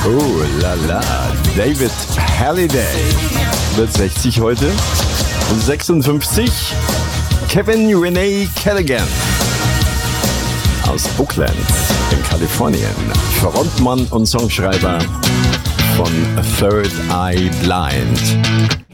Oh la la, David Halliday wird 60 heute. 56, Kevin Renee Callaghan aus Oakland in Kalifornien. Frontmann und Songschreiber von Third Eye Blind.